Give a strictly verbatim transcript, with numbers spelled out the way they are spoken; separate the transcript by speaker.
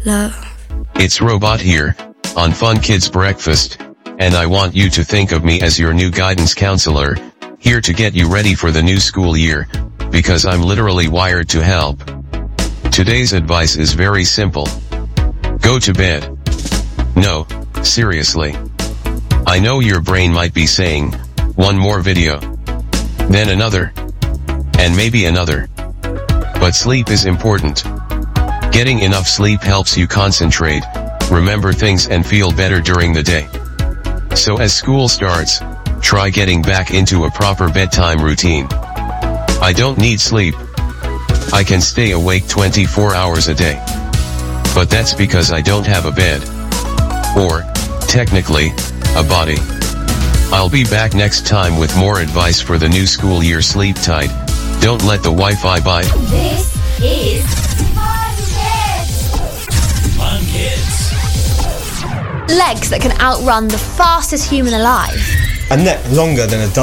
Speaker 1: love.
Speaker 2: It's Robot here, on Fun Kids Breakfast, and I want you to think of me as your new guidance counselor, here to get you ready for the new school year, because I'm literally wired to help. Today's advice is very simple. Go to bed. No, seriously. I know your brain might be saying, one more video. Then another. And maybe another. But sleep is important. Getting enough sleep helps you concentrate, remember things and feel better during the day. So as school starts, try getting back into a proper bedtime routine. I don't need sleep. I can stay awake twenty-four hours a day. But that's because I don't have a bed. Or, technically, a body. I'll be back next time with more advice for the new school year. Sleep tight. Don't let the Wi-Fi bite.
Speaker 3: This is Fun Kids.
Speaker 4: Fun Kids.
Speaker 3: Legs that can outrun the fastest human alive.
Speaker 5: A neck longer than a